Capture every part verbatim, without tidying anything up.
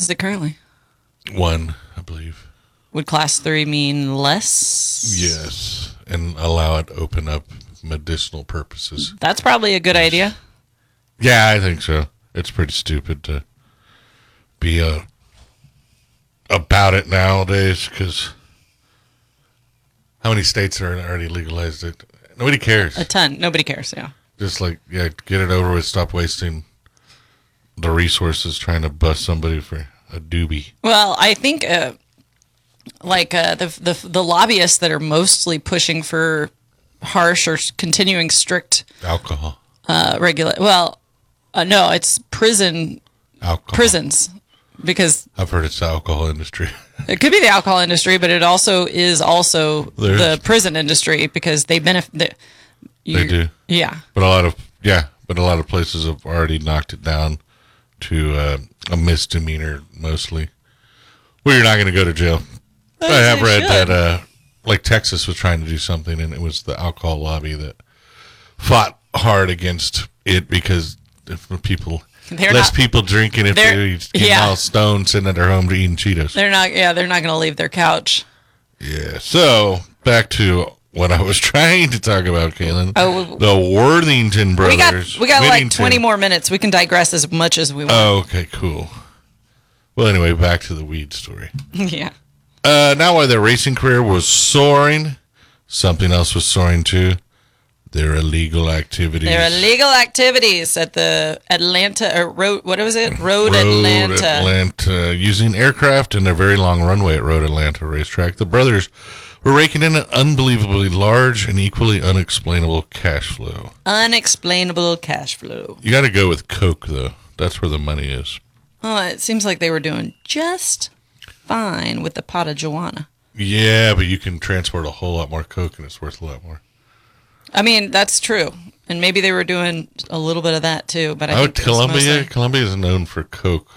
is it currently? One, I believe. Would class three mean less? Yes, and allow it to open up medicinal purposes. That's probably a good idea. Yeah, I think so. It's pretty stupid to be uh, about it nowadays, because how many states are already legalized it? Nobody cares. A ton. Nobody cares, yeah. Just like, yeah, get it over with. Stop wasting the resources trying to bust somebody for a doobie. Well, I think uh, like uh, the, the the lobbyists that are mostly pushing for harsh or continuing strict Alcohol. uh, regula- Well, uh, no, it's prison Alcohol. prisons, because I've heard it's the alcohol industry. it could be the alcohol industry, but it also is also There's- the prison industry, because they benefit. They do. Yeah. But a lot of, yeah, but a lot of places have already knocked it down to uh, a misdemeanor mostly, where you're not going to go to jail. As I have they read should. that, uh, like Texas was trying to do something, and it was the alcohol lobby that fought hard against it, because if people, They're less not- people drinking, if they're- they're getting yeah. all stoned, sitting at their home eating Cheetos. They're not. Yeah, they're not going to leave their couch. Yeah. So back to what I was trying to talk about, Kaylin. Oh, the Worthington brothers. We got we got like Whittington. twenty more minutes. We can digress as much as we want. Oh, okay, cool. Well, anyway, back to the weed story. Yeah. Uh, now, while their racing career was soaring, something else was soaring too. Their illegal activities. There are illegal activities at the Atlanta or road. What was it? Road, Road Atlanta. Atlanta. Using aircraft and their very long runway at Road Atlanta racetrack, the brothers were raking in an unbelievably large and equally unexplainable cash flow. Unexplainable cash flow. You got to go with Coke, though. That's where the money is. Oh, it seems like they were doing just fine with the pot of Joanna. Yeah, but you can transport a whole lot more Coke, and it's worth a lot more. I mean, that's true, and maybe they were doing a little bit of that too. But I Oh, think it was Colombia. mostly- Colombia is known for Coke.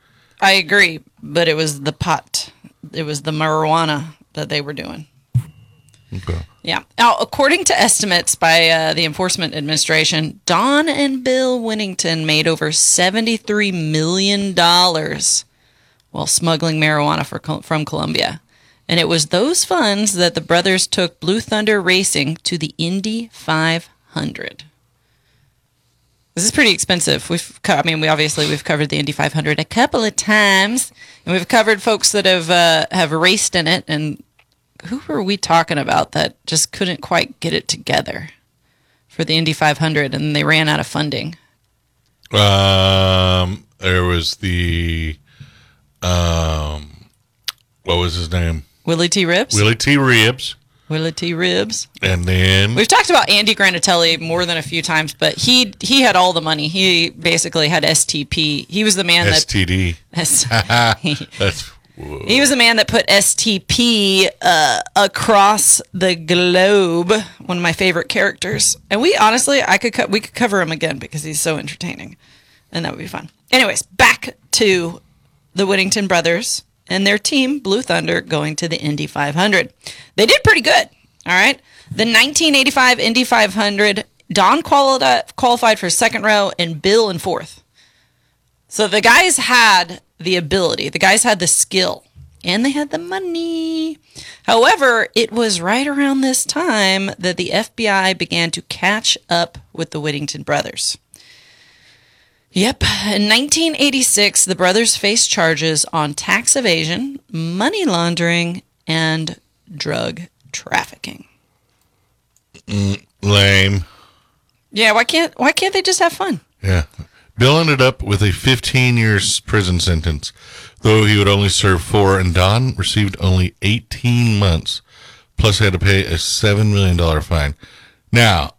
I agree, but it was the pot. It was the marijuana that they were doing. Okay. Yeah. Now, according to estimates by uh, the Enforcement Administration, Don and Bill Winnington made over seventy-three million dollars while smuggling marijuana for, from Colombia. And it was those funds that the brothers took Blue Thunder Racing to the Indy five hundred. This is pretty expensive. We've, co- I mean, we obviously we've covered the Indy five hundred a couple of times, and we've covered folks that have uh, have raced in it. And who were we talking about that just couldn't quite get it together for the Indy five hundred, and they ran out of funding? Um, there was the, um, what was his name? Willie T. Ribs. Willie T. Ribs. Willie T. Ribs. And then We've talked about Andy Granatelli more than a few times, but he he had all the money. He basically had S T P. He was the man S T D. that That's whoa. he was the man that put S T P uh, across the globe. One of my favorite characters, and we honestly, I could co- we could cover him again because he's so entertaining, and that would be fun. Anyways, back to the Whittington brothers and their team, Blue Thunder, going to the Indy five hundred. They did pretty good, all right? The nineteen eighty-five Indy five hundred, Don quali- qualified for second row and Bill in fourth. So the guys had the ability, the guys had the skill, and they had the money. However, it was right around this time that the F B I began to catch up with the Whittington brothers. Yep. In nineteen eighty-six, the brothers faced charges on tax evasion, money laundering, and drug trafficking. Mm, lame. Yeah, why can't why can't they just have fun? Yeah. Bill ended up with a fifteen years prison sentence, though he would only serve four, and Don received only eighteen months, plus he had to pay a seven million dollars fine. Now,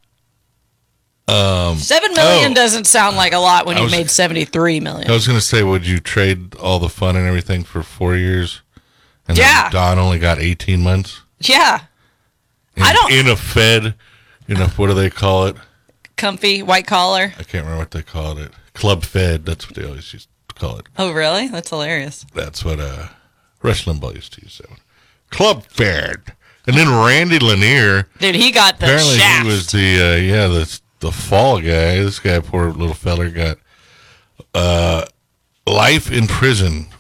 um, Seven million oh, doesn't sound like a lot when I you was- made seventy-three million. I was going to say, would you trade all the fun and everything for four years? And then Yeah. Don only got eighteen months? Yeah. In, I don't- In a Fed, in a, what do they call it? Comfy, white collar. I can't remember what they called it. Club Fed, that's what they always used to call it. Oh, really? That's hilarious. That's what uh, Rush Limbaugh used to use that one. Club Fed. And then Randy Lanier, Dude, he got the apparently shaft. he was the, uh, yeah, the, the fall guy. This guy, poor little feller, got uh, life in prison